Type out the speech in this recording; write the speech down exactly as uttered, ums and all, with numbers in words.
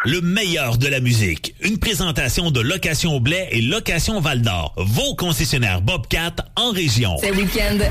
le meilleur de la musique. Une présentation de Location Blais et Location Val-d'Or. Vos concessionnaires Bobcat en région. Ce week-end,